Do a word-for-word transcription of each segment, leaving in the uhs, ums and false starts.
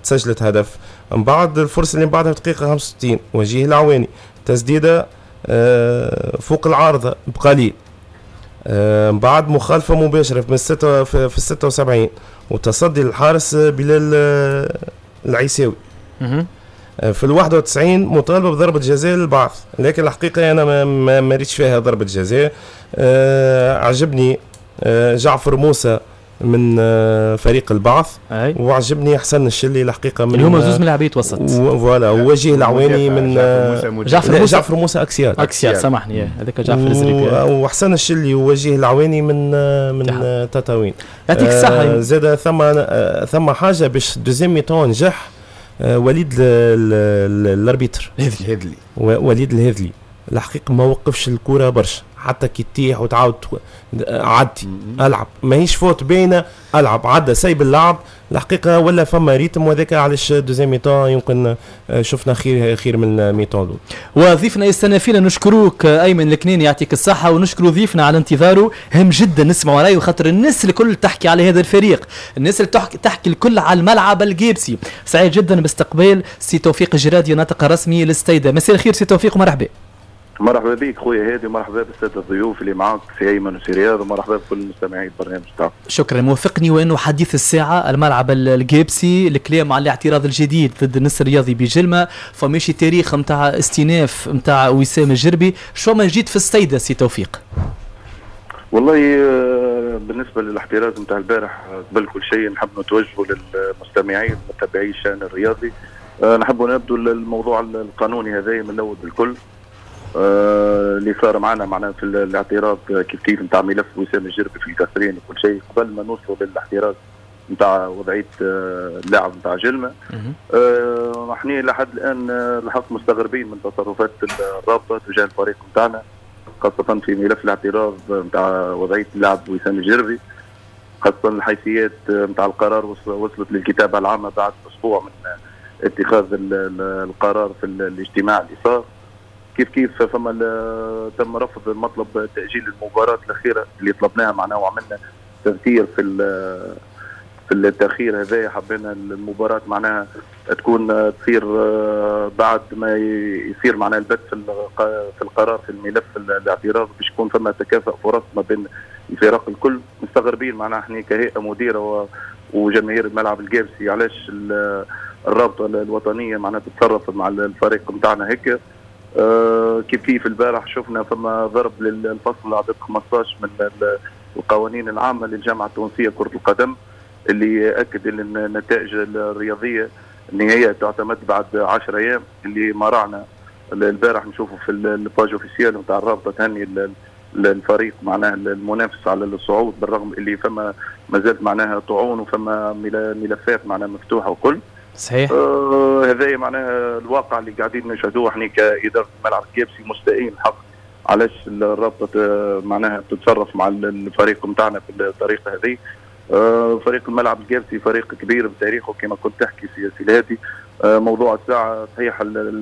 تسجلت هدف. من بعد الفرصة اللي من بعدها في دقيقة خمسة وستين وجيه العواني تسديدة فوق العارضة بقليل. من بعد مخالفة مباشرة في الستة في الستة وسبعين وتصدي الحارس بلال العيساوي. في الواحد وتسعين مطالبة بضربة جزاء للبعث، لكن الحقيقة أنا ما مريتش فيها ضربة جزاء. عجبني جعفر موسى من فريق البعث أي. وعجبني حسن الشلي الحقيقه من اللي هما زوز ملاعبيه وسط فوالا ووجيه العواني من جعفر موسى جعفر موسى اكسيات اكسيات سامحني هذاك جعفر الزريبي وحسن الشلي ووجيه العواني من من جح. تطاوين يعطيك الصحه. زاد ثم ثم حاجه باش دوزيام ميطون نجح وليد الاربيتر الهذلي وليد الهذلي الحقيقه ما وقفش الكره برشا حتى كي تطيح وتعاود عدي العب ماهيش فوت بينه العب عدى سايب اللعب الحقيقه ولا فما ريتم وذاك علاش دوزيام ميطون يمكن شفنا خير خير من الميطون. وضيفنا يستنى فينا نشكروك ايمن الكنيني يعطيك الصحه ونشكروا ضيفنا على انتظاره. هم جدا نسمعوا رايه خاطر الناس الكل تحكي على هذا الفريق، الناس اللي تحكي, تحكي الكل على الملعب الجيبسي. سعيد جدا باستقبال سي توفيق الجرادي ناطق رسمي للستيدا. مساء الخير سي توفيق ومرحبا. مرحبا بك خويا هادي، مرحبا بالساده الضيوف اللي معاك سي ايمن وسي رياض، ومرحبا بكل مستمعي البرنامج تاعك. شكرا. موافقني وانه حديث الساعه الملعب الجيبسي، الكلام على الاعتراض الجديد ضد النصر الرياضي بجلمه، فماشي تاريخ نتاع استئناف نتاع وسام الجربي. شو ما جيت في السيده سي توفيق؟ والله بالنسبه للاحتراز نتاع البارح قبل كل شيء نحب نتوجهوا للمستمعين متابعي الشان الرياضي. نحب نبدو الموضوع القانوني هذا من الاول بالكل. آه اللي صار معنا معنا في الاعتراض كيف كيف نتاع ملف وسام الجربي في الكسرين وكل شيء قبل ما نوصلوا للاحتراز نتاع وضعيه آه اللاعب نتاع جلمه. آه احنا لحد الان الحق مستغربين من تصرفات الرابطه تجاه الفريق نتاعنا، خاصه في ملف الاعتراض نتاع وضعيه اللاعب وسام الجربي، خاصه الحيثيات نتاع القرار وصلت للكتابه العامه بعد اسبوع من اتخاذ القرار في الاجتماع اللي صار. كيف كيف فما تم رفض مطلب تأجيل المباراة الأخيرة اللي طلبناها معنا وعملنا تذكير في في التأخير هذا. حبينا المباراة معناها تكون تصير بعد ما يصير معنا البت في في القرار في الملف الاعتراض باش يكون فما تكافؤ فرص ما بين الفرق الكل. مستغربين معناها احنا كهيئة مديرة وجماهير الملعب الجابسي علاش الرابطة الوطنية معناها تتصرف مع الفريق نتاعنا هيك. آه كيف كيف البارح شفنا فما ضرب للفصل عدد خمسطاش من القوانين العامة للجامعة التونسية كرة القدم، اللي أكد أن النتائج الرياضية النهائية تعتمد بعد عشر أيام. اللي مرعنا البارح نشوفه في الباج اوفيسيال نتاع الرابطة تهني الفريق معناها المنافس على الصعود، بالرغم اللي فما ما زالت معناها طعون وفما ملفات معناها مفتوحة وكل. صحيح. آه هذا معناها الواقع اللي قاعدين نشهدوه احنا كإدارة الملعب الجابسي مستائين الحق علاش الرابطة معناها تتصرف مع الفريق نتاعنا بالطريقة هذه. آه فريق الملعب الجابسي فريق كبير بتاريخه كما كنت تحكي سي الهادي. آه موضوع الساعة صحيح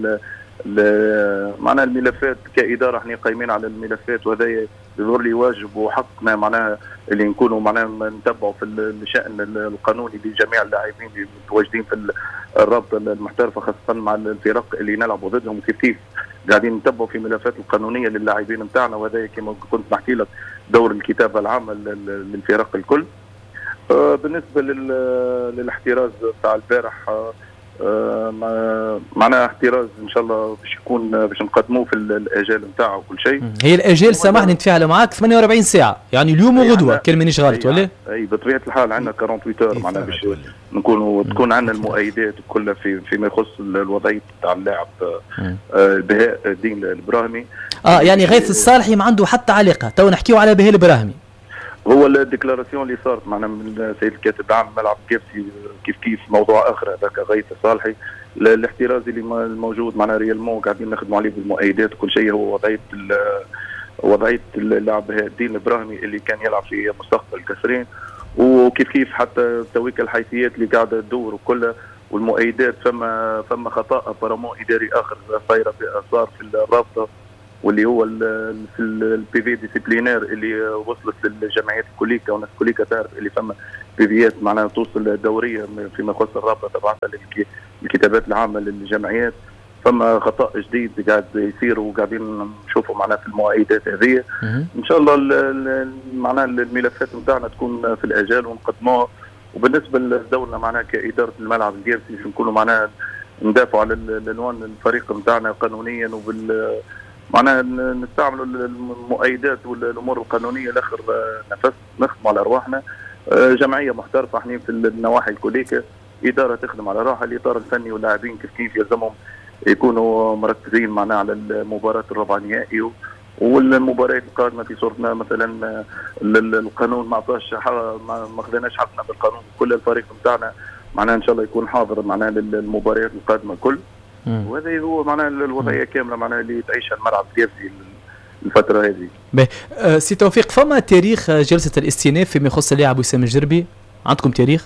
معناها الملفات كإدارة احنا قايمين على الملفات، وهذا يظهر لي واجب وحقنا معناها اللي نكونوا معناها نتبعوا في الشأن القانوني لجميع اللاعبين اللي متواجدين في الرابطة المحترفة، خاصة مع الفرق اللي نلعبوا ضدهم. كيف كيف قاعدين نتبعوا في ملفات القانونية للاعبين نتاعنا، وهذا كما كنت نحكي لك دور الكتابة العامة للفرق الكل. بالنسبة للاحتراز بتاع البارح آه معناها احتراز ان شاء الله باش يكون باش نقدموه في الاجال نتاعه وكل شيء. هي الاجال سامحني نتفاعل معاك ثمانية وأربعين ساعه يعني اليوم وغدوه كان مانيش غلط ولا؟ اي بطبيعه الحال عندنا أربعة وأربعين اور معناها باش نكونوا تكون عندنا المؤيدات كلها في فيما يخص الوضعيه تاع اللاعب آه بهاء الدين البراهمي. اه يعني غيث الصالحي ما عنده حتى علاقه، تو نحكيو على بهاء البراهمي. هو الديكلاراسيون اللي صارت معنا من سيد الكاتب العام الملعب الجابسي كيف كيف موضوع اخر هذاك غيث صالحي. الاحتراز اللي الموجود معنا ريالمون قاعدين نخدموا عليه بالمؤيدات وكل شيء هو وضعيه وضعيه اللاعب بهاء الدين البراهمي اللي كان يلعب في مستقبل الكسرين، وكيف كيف حتى تويك الحيثيات اللي قاعده تدور وكلها والمؤيدات فما فما خطا برامون اداري اخر صاير صار في الرابطه واللي هو ال في البي في ديسيبلينير اللي وصلت للجمعيات الكليكا، والناس الكليكا تعرف اللي فما بي فيات معناها توصل دوريه فيما يخص الرابطه تبعتها الكتابات العامه للجمعيات. فما خطا جديد قاعد يصير وقاعدين نشوفوا معناها في المؤيدات هذه. ان شاء الله معناها الملفات نتاعنا تكون في الاجال ونقدموها. وبالنسبه للدوله معناها كاداره الملعب الجيرسي باش نكونوا معناها ندافعوا على العنوان الفريق نتاعنا قانونيا وبال معناها نستعملوا المؤيدات والامور القانونيه لاخر نفس، نخدموا على ارواحنا. جمعيه محترفه احنا في النواحي الكليكه، اداره تخدم على روحها، الاطار الفني واللاعبين كيف كيف يلزمهم يكونوا مركزين معناها على المباراه الربع نهائي والمباريات القادمه في صورتنا مثلا القانون ما عطاش ما خذناش حقنا بالقانون، كل الفريق نتاعنا معناها ان شاء الله يكون حاضر معناها للمباريات القادمه الكل. وهذا هو معناها الوضعيه كامله معناها اللي تعيشها الملعب الجيرسي الفتره هذه. باهي سي توفيق، فما تاريخ جلسه الاستئناف فيما يخص اللاعب وسام الجربي؟ عندكم تاريخ؟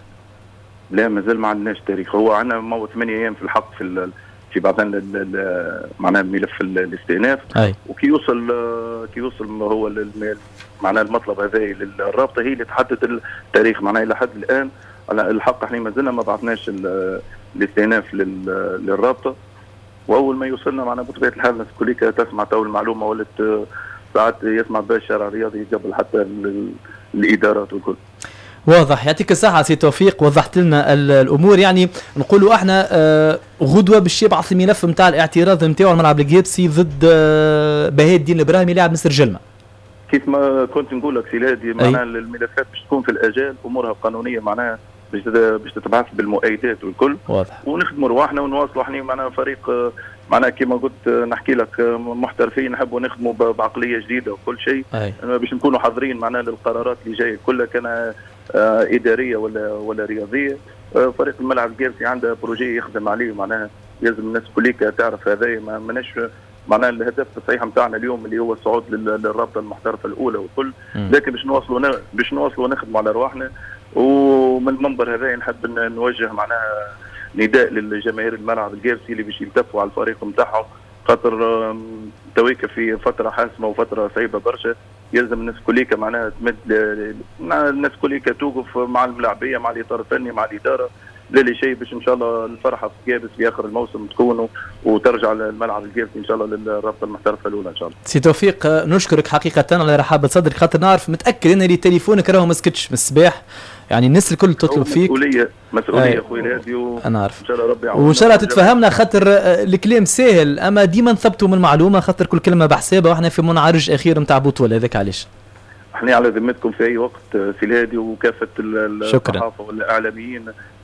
لا مازال ما عندناش تاريخ. هو عندنا مو ثمانية ايام في الحق في في بعثنا معناها ملف الاستئناف، وكي يوصل كي يوصل هو معناها المطلب هذا للرابطه هي اللي تحدد التاريخ. معناها الى حد الان على الحق احنا ما زلنا ما بعثناش الاستئناف للرابطه، واول ما يوصلنا معنا بطبيعه الحال الناس كليكا تسمع تو المعلومه ولت ساعات يسمع بها الشارع الرياضي قبل حتى الادارات والكل. واضح، يعطيك الصحة سي توفيق، وضحت لنا الأمور. يعني نقولوا احنا آه غدوة باش يبعث الملف نتاع الاعتراض نتاعو على الملعب الجيبسي ضد آه بهاء الدين الإبراهيمي لاعب مصر جلمة. كيف ما كنت نقول لك سيلادي معناها الملفات باش تكون في الأجال أمورها قانونية معناها باش باش تتبعث بالمؤيدات والكل. واضح. ونخدموا رواحنا ونواصلوا احنا معناها فريق معناها كما قلت نحكي لك محترفين نحبوا نخدموا بعقليه جديده وكل شيء باش نكونوا حاضرين معناها للقرارات اللي جايه كلها كان آه اداريه ولا ولا رياضيه. آه فريق الملعب الجيرسي عنده بروجي يخدم عليه معناها لازم الناس كليكا تعرف هذا ما ماناش معناها الهدف الصحيح نتاعنا اليوم اللي هو الصعود للرابطه المحترفه الاولى والكل، لكن باش نواصلوا باش نواصلوا نخدموا على ارواحنا. ومن المنبر هذا نحب نوجه معناها نداء للجماهير الملعب الجيرسي اللي باش يلتفوا على الفريق نتاعهم، خاطر تويكا في فتره حاسمه وفتره صعيبه برشا. يلزم الناس كليكا معناها تمد الناس كليكا توقف مع الملاعبيه مع الاطار الفني مع الاداره لا لي شيء باش ان شاء الله الفرحه في جابس في اخر الموسم تكون وترجع الملعب الجيرسي ان شاء الله للرابطه المحترفه الاولى ان شاء الله. سي توفيق نشكرك حقيقه على رحابه صدرك، خاطر نعرف متاكد ان اللي تليفونك راهو ما سكتش من الصباح، يعني الناس الكل تطلب فيك. مسؤوليه مسؤوليه اخوي الهادي انا عارف ان شاء الله ربي يعاوننا وان شاء الله تتفهمنا، خاطر الكلام ساهل اما ديما نثبتوا من المعلومه، خاطر كل كلمه بحسابها واحنا في منعرج اخير نتاع بطوله. هذاك علاش احنا على ذمتكم في اي وقت سي الهادي وكافه الصحافه والاعلاميين.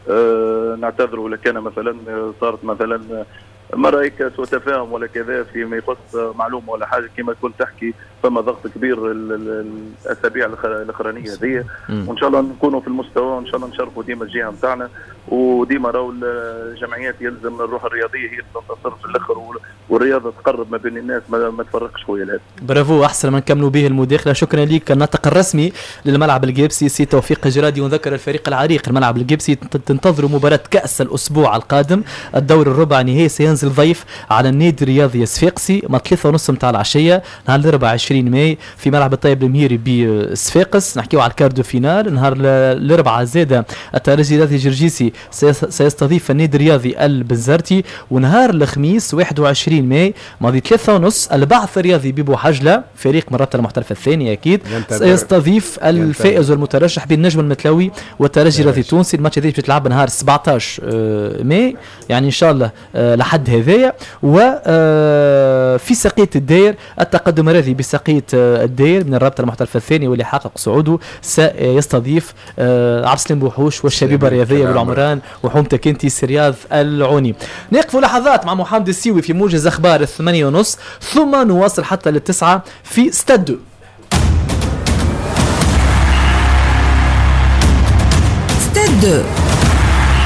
أه نعتذروا اذا كان مثلا صارت مثلا مرة هيك سوء تفاهم ولا كذا فيما يخص معلومه ولا حاجه كما كنت تحكي، فما ضغط كبير الاسابيع الاخرانيه هذه، وان شاء الله نكونوا في المستوى وان شاء الله نشرفوا ديما الجهه نتاعنا. وديما راهو الجمعيات يلزم الروح الرياضيه هي تنتصر في الاخر والرياضه تقرب ما بين الناس ما, ما تفرقش خويا الهادي. برافو، احسن ما نكملوا به المداخله. شكرا لك. الناطق الرسمي للملعب الجيبسي سي توفيق الجرادي، ونذكر الفريق العريق الملعب الجيبسي تنتظروا مباراه كاس الاسبوع القادم الدور الربع نهائي، سينزل ضيف على النادي الرياضي الصفاقسي مع ثلاثة ونص متاع العشيه نهار الاربعاء عشرين ماي في ملعب الطيب المهيري بصفاقس. نحكيو على الكاردو فينال نهار الاربعاء زاده الترجي الرياضي الجرجيسي سيستضيف النادي الرياضي البنزرتي. ونهار الخميس واحد وعشرين ماي ماضي ثلاثة ونص البعث الرياضي ببو حجله فريق من الرابطه المحترفه الثانيه اكيد سيستضيف الفائز والمترشح بين النجم المتلوي والترجي الرياضي التونسي. الماتش هذا بتلعب نهار سبعطاش ماي يعني ان شاء الله لحد هذايا. وفي ساقية الداير التقدم الرياضي بساقية الداير من الرابطه المحترفه الثانيه واللي حقق صعوده سيستضيف عبد السلام بوحوش والشبيبه الرياضيه بالعمران وحومه كنتي رياض العوني. نقف لحظات مع محمد السيوي في موجز اخبار الثمانية ونص ثم نواصل حتى للتسعة في ستاد. ستاد